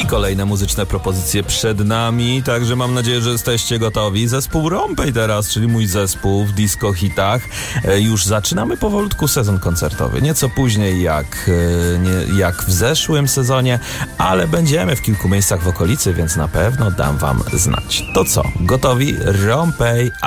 I kolejne muzyczne propozycje przed nami, także mam nadzieję, że jesteście gotowi. Zespół Rompej teraz, czyli mój zespół w disco hitach. Już zaczynamy powolutku sezon koncertowy. Nieco później jak w zeszłym sezonie, ale będziemy w kilku miejscach w okolicy, więc na pewno dam wam znać. To co? Gotowi? Rompej.